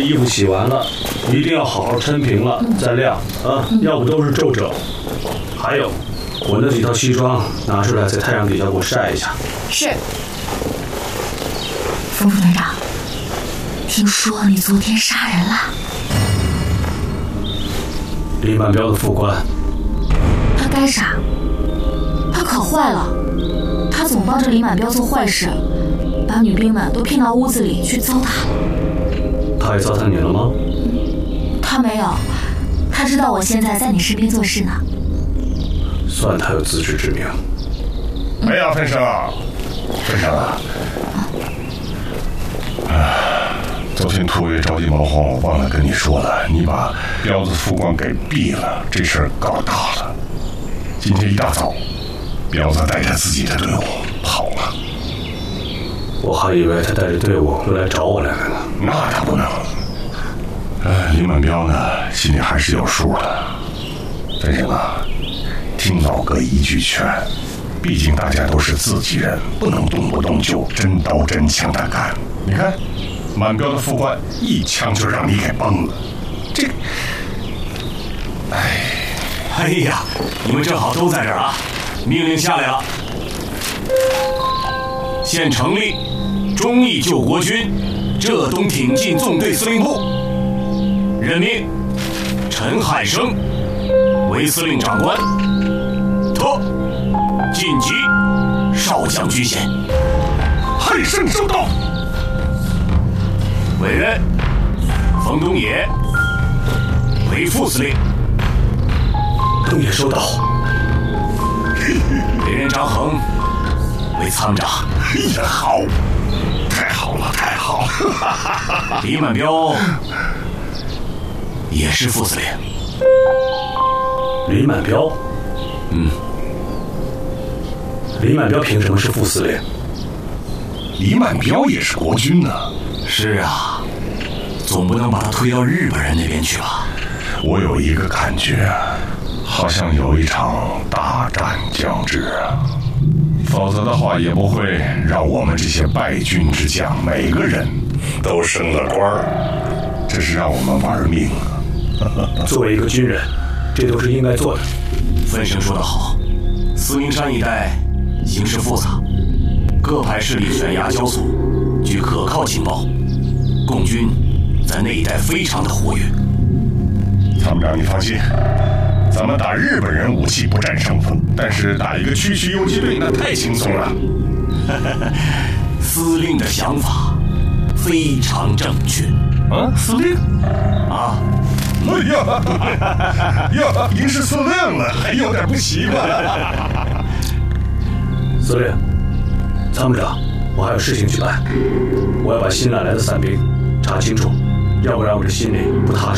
衣服洗完了，一定要好好抻平了再晾啊，要不都是皱褶。还有，我那几套西装拿出来在太阳底下给我晒一下。 是。冯副团长，听说你昨天杀人了？ 李满彪的副官。 他该杀，他可坏了，他总帮着李满彪做坏事，把女兵们都骗到屋子里去糟蹋。 他也糟蹋你了吗？ 他没有，他知道我现在在你身边做事呢。 算他有自知之明。 哎呀，分生啊，昨天突围着急忙慌，我忘了跟你说了，你把彪子副官给毙了，这事儿搞大了。今天一大早，彪子带着自己的队伍跑了。 我还以为他带着队伍又来找我来了呢。 那他不能。李满彪呢，心里还是有数的。分生啊，听老哥一句劝，毕竟大家都是自己人，不能动不动就真刀真枪的干。你看，满彪的副官一枪就让你给崩了，这， 哎呀，你们正好都在这儿啊！命令下来了，现成立忠义救国军浙东挺进纵队司令部，任命陈海生为司令长官，特晋级少将军衔。 海生收到。 委任冯东野为副司令。 东野收到。 委任张衡为参长。 哎呀，好，太好了，太好了。 李满彪也是副司令。 李满彪？李满彪凭什么是副司令？ 李满彪也是国军呢。 是啊，总不能把他推到日本人那边去吧？ 我有一个感觉，好像有一场大战将至啊。否则的话，也不会让我们这些败军之将每个人都升了官儿，这是让我们玩命啊！ 作为一个军人，这都是应该做的。 分生说得好，四明山一带形势复杂，各派势力悬崖交错，据可靠情报，共军在那一带非常的活跃。 参谋长，你放心，咱们打日本人武器不占上风，但是打一个区区游击队那太轻松了。 司令的想法非常正确。 啊，司令？ 啊， 哎呀，您是司令了，还有点不习惯。 司令，参谋长，我还有事情去办，我要把新揽来的伞兵查清楚，要不然我这心里不踏实。